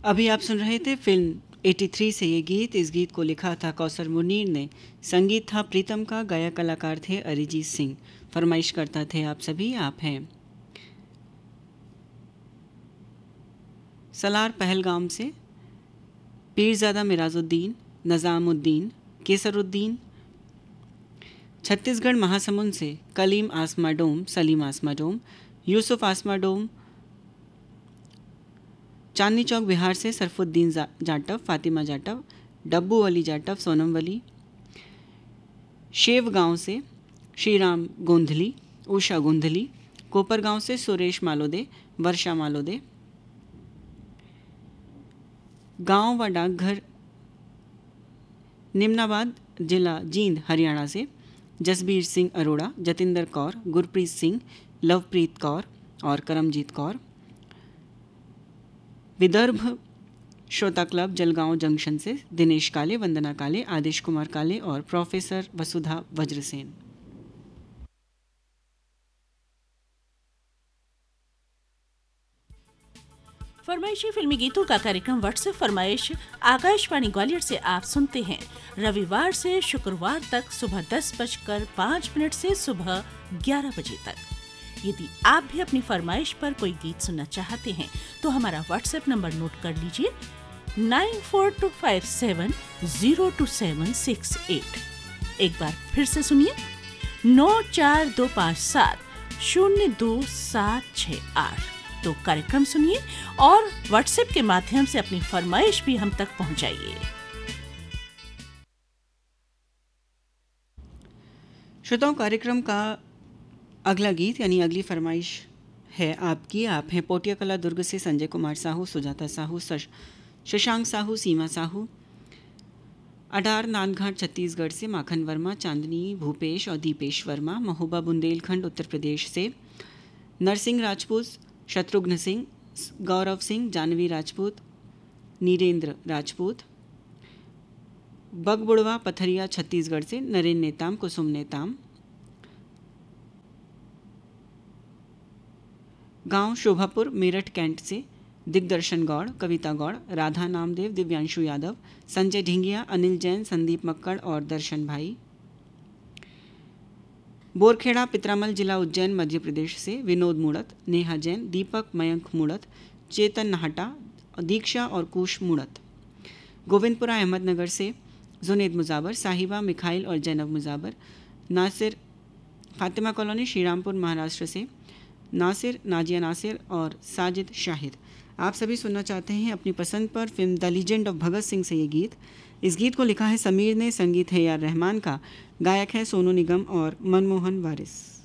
अभी आप सुन रहे थे फिल्म 83 से ये गीत। इस गीत को लिखा था कौसर मुनीर ने, संगीत था प्रीतम का, गायक कलाकार थे अरिजीत सिंह। फरमाइश करता थे आप सभी, आप हैं सलार पहलगाम से पीरज़ादा मिराजुद्दीन, नज़ामुद्दीन, केसरुद्दीन। छत्तीसगढ़ महासमुंद से कलीम आसमा डोम, सलीम आसमा डोम, यूसुफ आसमा डोम। चांदनी चौक बिहार से सरफुद्दीन जाटव, फातिमा जाटव, डब्बू अली जाटव, सोनम वली। शेव गांव से श्रीराम गोंधली, उषा गोंधली। कोपरगांव से सुरेश मालोदे, वर्षा मालोदे। गांव व डाकघर निम्नाबाद, जिला जींद, हरियाणा से जसबीर सिंह अरोड़ा, जतिंदर कौर, गुरप्रीत सिंह, लवप्रीत कौर और करमजीत कौर। विदर्भ श्रोता क्लब जलगांव जंक्शन से दिनेश काले, वंदना काले, आदेश कुमार काले और प्रोफेसर वसुधा वज्रसेन। फरमाइशी फिल्मी गीतों का कार्यक्रम व्हाट्सएप फरमाइश आकाशवाणी ग्वालियर से आप सुनते हैं रविवार से शुक्रवार तक सुबह 10:05 से सुबह 11 बजे तक। यदि आप भी अपनी फरमाइश पर कोई गीत सुनना चाहते हैं तो हमारा व्हाट्सएप नंबर नोट कर लीजिए 9425702768। एक बार फिर से सुनिए 9425702768। तो कार्यक्रम सुनिए और व्हाट्सएप के माध्यम से अपनी फरमाइश भी हम तक पहुंचाइए। श्रोताओं, कार्यक्रम का अगला गीत यानी अगली फरमाइश है आपकी। आप हैं पोटिया कला दुर्ग से संजय कुमार साहू, सुजाता साहू, शशांक साहू, सीमा साहू। अडार नानघाट छत्तीसगढ़ से माखन वर्मा, चांदनी, भूपेश और दीपेश वर्मा। महोबा बुंदेलखंड उत्तर प्रदेश से नरसिंह राजपूत, शत्रुघ्न सिंह, गौरव सिंह, जानवी राजपूत, नीरेंद्र राजपूत। बगबुड़वा पथरिया छत्तीसगढ़ से नरेन नेताम, कुसुम नेताम। गांव शोभापुर मेरठ कैंट से दिग्दर्शन गौड़, कविता गौड़, राधा नामदेव, दिव्यांशु यादव, संजय ढिंगिया, अनिल जैन, संदीप मक्कड़ और दर्शन भाई। बोरखेड़ा पित्रामल जिला उज्जैन मध्य प्रदेश से विनोद मुड़त, नेहा जैन, दीपक मयंक मुड़त, चेतन नाहटा, दीक्षा और कुश मुड़त। गोविंदपुरा अहमदनगर से जुनेद मुजाबर, साहिबा, मिखाइल और जैनब मुजाबर। नासिर फातिमा कॉलोनी श्रीरामपुर महाराष्ट्र से नासिर, नाजिया नासिर और साजिद शाहिद। आप सभी सुनना चाहते हैं अपनी पसंद पर film the legend of Bhagat Singh से ये गीत। इस गीत को लिखा है समीर ने, संगीत है यार रहमान का, गायक है सोनू निगम और मनमोहन वारिस।